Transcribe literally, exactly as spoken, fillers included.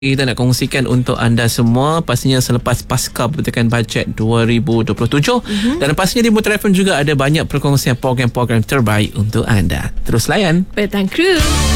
kita nak kongsikan untuk anda semua pastinya selepas pasca pembentakan bajet dua ribu dua puluh tujuh mm-hmm. dan pastinya di Mutar F M juga ada banyak perkongsian program-program terbaik untuk anda. Terus layan Petang Crew.